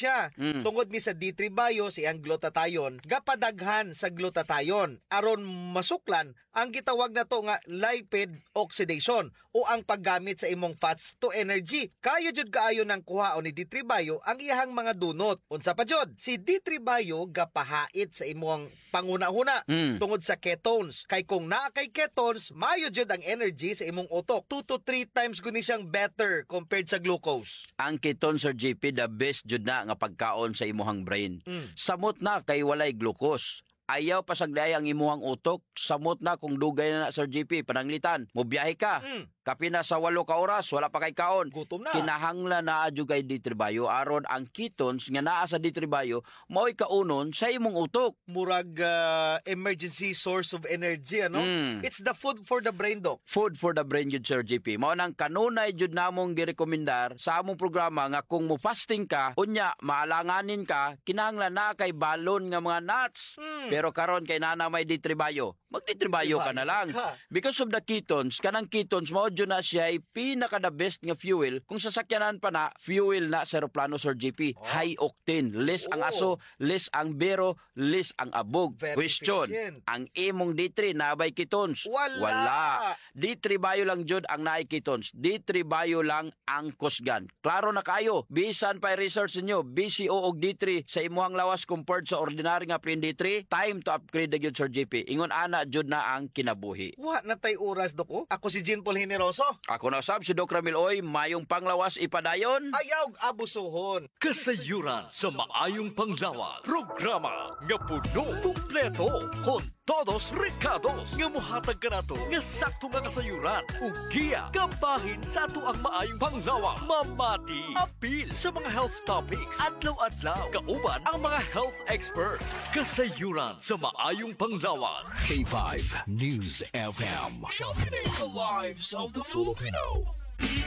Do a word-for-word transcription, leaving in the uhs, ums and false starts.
siya. Mm. Tungod ni sa D three bio si ang glutathione gapadaghan sa glutathione aron masuklan ang gitawag na to nga lipid oxidation o ang paggamit sa imong fats to energy. Kayo jud kaayo ng kuhaon ni D three bio ang iyahang mga dunot. Unsa pa jud? Si D three bio gapahait sa imong panguna-huna Mm. tungod sa ketones. Kay kung naa kay ketones, mayo jud ang energy sa imong utok. two to three times guni siyang better compared sa glucose. Ang keton, Sir J P, the best jud na nga pagkaon sa imuhang brain. Mm. Samot na kay walay glucose. Ayaw pasagday ang imuhang utok. Samot na kung dugay na, Sir J P, pananglitan. Mobiyahe ka. Mm. Kapina sa walo ka oras, wala pa kay kaon. Gutom na. Kinahanglan na adyo kay D three bio aron ang ketones nga naa sa D three bio mao'y kaunon sa imong utok. Murag ah, emergency source of energy, ano? Mm. It's the food for the brain, Doc. Food for the brain jud, Sir J P. Mao nang kanunay jud namong girekomendar sa among programa nga kung mo fasting ka, unya maalanganin ka, kinahanglan na kay balon nga mga nuts. Mm. Pero karon kay nana may D three bio, mag D three bio ka na lang. Ka. Because of the ketones, kanang ketones mao jud na siya ay pinaka the best nga fuel. Kung sasakyanan pa na, fuel na sa eroplano, Sir J P. Oh. High octane, less ang Oh. aso, less ang bero, less ang abog. Very Question, efficient. ang imong D three nabay ketones? Wala. Wala. D three bio lang jud ang naay ketones. D three bio lang ang kusgan. Klaro na kayo. Bisan pa research niyo, B C O og D three sa imuhang lawas compared sa ordinary nga plain D three, time to upgrade na gyud, Sir J P. Ingon ana jud na ang kinabuhi. Wa na tay oras, Doc. Oh. Ako si Jean Paul Generoso. Ako na sab si Doc Ramil Oy, mayong panglawas ipadayon. Ayaw abusuhon. Kasayuran sa maayong panglawas. Programa nga puno, kumpleto, con todos recados nga muhatag ka nato nga sakto nga kasayuran ug giya kabahin sa ato ang maayong panglawas. Mamati apil sa mga health topics adlaw-adlaw kauban ang mga health experts. Kasayuran sa maayong panglawas. K five News F M. Championing the lives of the Filipino.